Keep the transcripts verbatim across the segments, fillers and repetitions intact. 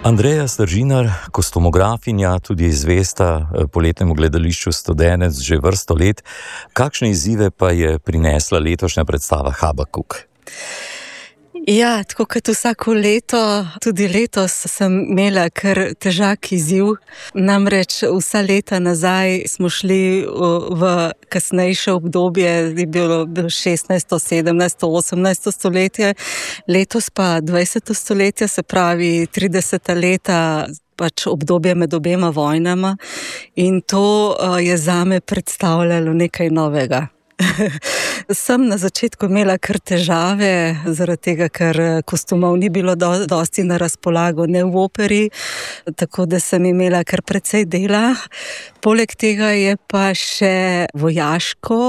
Andreja Stržinar, kostumografinja, tudi zvesta poletnemu gledališču Studenec že vrsto let. Kakšne izzive pa je prinesla letošnja predstava Habakuk? Ja, tako kot vsako leto, tudi letos sem imela kar težak izziv. Namreč vsa leta nazaj smo šli v kasnejše obdobje, je bilo šestnajsto, sedemnajsto, osemnajsto stoletje, letos pa dvajseto stoletje, se pravi trideseta leta, pač obdobje med obema vojnama, in to je zame predstavljalo nekaj novega. Sem na začetku imela kar težave, zaradi tega, ker kostumov ni bilo do, dosti na razpolago, ne v operi, tako da sem imela kar precej dela. Poleg tega je pa še vojaško,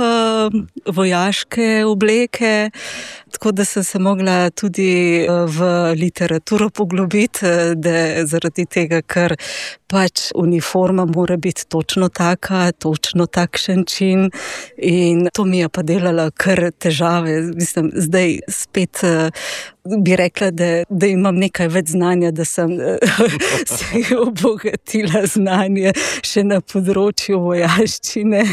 vojaške obleke, tako da sem se mogla tudi v literaturo poglobiti, da zaradi tega, ker pač uniforma mora biti točno taka, točno takšen čin, in to mi je pa delalo kar težave. Mislim, zdaj spet bi rekla, da, da imam nekaj več znanja, da sem se obogatila znanje še na področju vojaščine.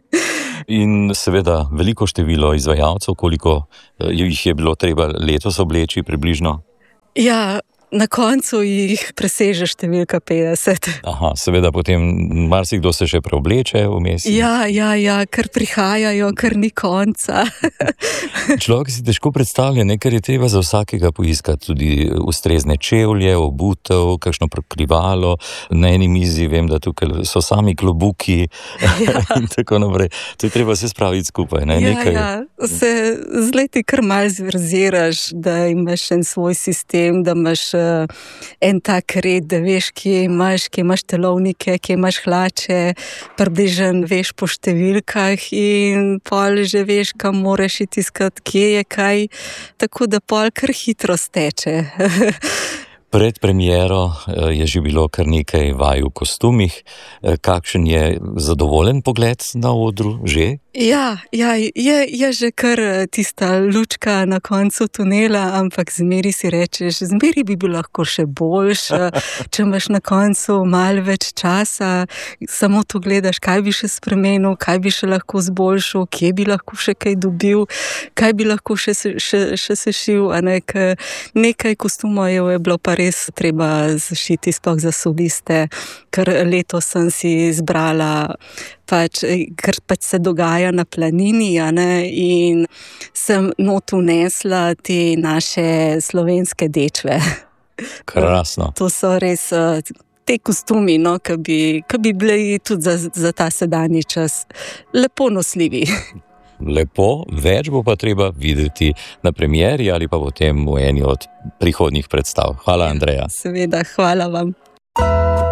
In seveda veliko število izvajalcev, koliko jih je bilo treba letos obleči približno? Ja, na koncu jih preseže številka petdeset. Aha, seveda potem marsikdo se še preobleče vmes. Ja, ja, ja, ker prihajajo, ker ni konca. Človek si težko predstavlja, ne, ker je treba za vsakega poiskati tudi ustrezne čevlje, obutev, kakšno prekrivalo. Na eni mizi vem, da tukaj so sami klobuki, ja. In tako naprej. To je treba se spraviti skupaj, ne? Ja, Nekaj... ja, se z leti kar malo zverziraš, da imaš en svoj sistem, da imaš en tak red, da veš, kje imaš, kje imaš telovnike, kje imaš hlače, približno veš po številkah in pol že veš, kam moraš iti iskat, kje je kaj, tako da pol kar hitro steče. Pred premiero je že bilo kar nekaj vaj v kostumih. Kakšen je zadovoljen pogled na odru že? Ja, ja, je, je že kar tista lučka na koncu tunela, ampak zmeri si rečeš, zmeri bi bil lahko še boljš, če imaš na koncu malo več časa, samo tu gledaš, kaj bi še spremenil, kaj bi še lahko zboljšal, kje bi lahko še kaj dobil, kaj bi lahko še, še, še sešil, a nek, nekaj kostumov je bilo pa res treba zašiti, sploh za soliste, ker letos sem si izbrala pač, ker pač se dogaja na planini, a ne, in sem not vnesla te naše slovenske dečve. Krasno. To so res te kostumi, no, ki bi, ki bi bili tudi za, za ta sedanji čas lepo nosljivi. Lepo, več bo pa treba videti na premieri ali pa potem v eni od prihodnjih predstav. Hvala, Andreja. Seveda, hvala vam.